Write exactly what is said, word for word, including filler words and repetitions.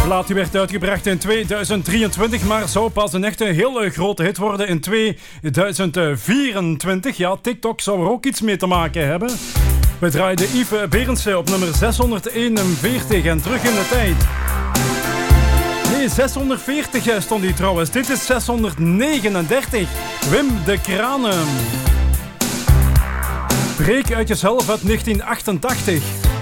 plaat die werd uitgebracht in tweeduizend drieëntwintig, maar zou pas een echte hele grote hit worden in tweeduizend vierentwintig. Ja, TikTok zou er ook iets mee te maken hebben. We draaiden Yves Berendsen op nummer zeshonderdeenenveertig en terug in de tijd. Nee, zeshonderdveertig stond hij trouwens. Dit is zeshonderdnegenendertig. Wim de Kranen. Breek uit jezelf uit negentien achtentachtig.